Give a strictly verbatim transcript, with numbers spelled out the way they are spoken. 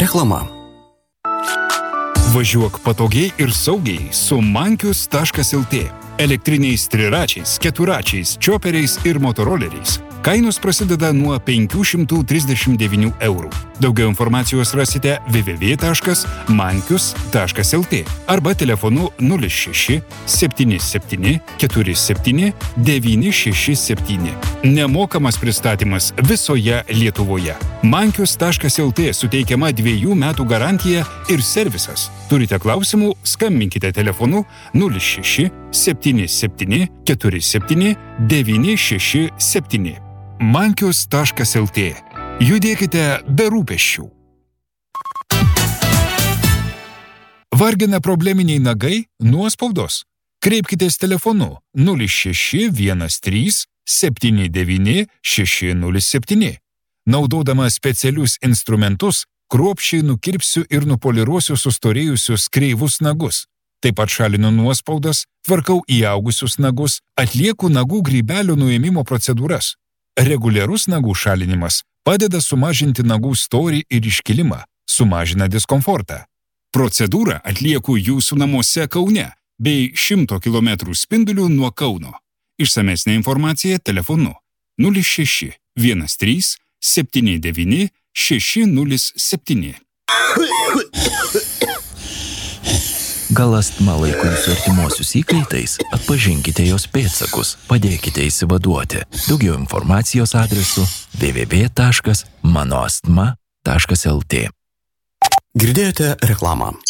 Reklama. Važiuok patogiai ir saugiai su mankius taškas lt. Elektriniais triračiais, keturačiais, čioperiais ir motoroleriais. Kainos prasideda nuo penkių šimtų trisdešimt devynių eurų. Daugiau informacijos rasite w w w taškas mankius taškas lt arba telefonu nulis šeši septyni septyni keturi septyni devyni šeši septyni. Nemokamas pristatymas visoje Lietuvoje. mankius taškas lt suteikiama dviejų metų garantija ir servisas. Turite klausimų, skambinkite telefonu nulis šeši septyni septyni keturi septyni devyni šeši septyni. mankius taškas lt. Judėkite be rūpesčių. Vargina probleminiai nagai, nuospaudos? Kreipkitės telefonu nulis šeši vienas trys septyni devyni šeši nulis septyni. Naudodama specialius instrumentus, kruopščiai nukirpsiu ir nupoliruosiu sustorėjusius kreivus nagus. Taip pat šalinu nuospaudas, tvarkau įaugusius nagus, atlieku nagų grybelio nuėmimo procedūras. Reguliarus nagų šalinimas padeda sumažinti nagų storį ir iškilimą, sumažina diskomfortą. Procedūrą atlieku jūsų namuose Kaune bei šimto kilometrų spinduliu nuo Kauno. Išsamesnė informacija telefonu nulis šeši vienas trys septyni devyni šeši nulis septyni. Gal astma laiko jūsų artimuosius įkaitais? Atpažinkite jos pėdsakus, padėkite išsivaduoti. Daugiau informacijos adresu w w w taškas mano astma taškas lt. Girdėjote reklamą.